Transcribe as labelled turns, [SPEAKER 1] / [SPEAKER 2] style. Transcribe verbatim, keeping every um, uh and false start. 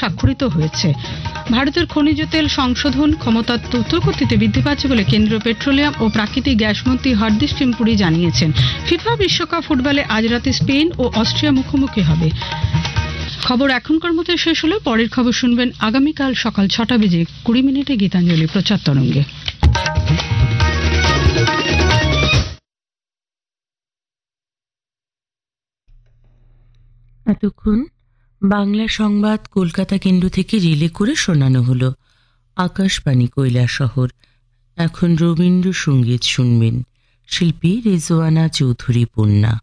[SPEAKER 1] স্বাক্ষরিত হয়েছে। ভারতের খনিজ তেল সংশোধন ক্ষমতা দ্রুতগতিতে বৃদ্ধি পাচ্ছে বলে কেন্দ্রীয় পেট্রোলিয়াম ও প্রাকৃতিক গ্যাস মন্ত্রী হরদীপ সিং পুরী জানিয়েছেন। ফিফা বিশ্বকাপ ফুটবলে আজ রাতে স্পেন ও অস্ট্রিয়া মুখোমুখি হবে। খবর এখনকার মতো শেষ হলে পরের খবর শুনবেন আগামীকাল সকাল ছটা বেজে কুড়ি মিনিটে গীতাঞ্জলি প্রচার তরঙ্গে।
[SPEAKER 2] এতক্ষণ বাংলা সংবাদ কলকাতা কেন্দ্র থেকে রিলে করে শোনানো হলো। আকাশবাণী কৈলাসহর। এখন রবীন্দ্রসঙ্গীত শুনবেন। শিল্পী রেজওয়ানা চৌধুরী পূর্ণা।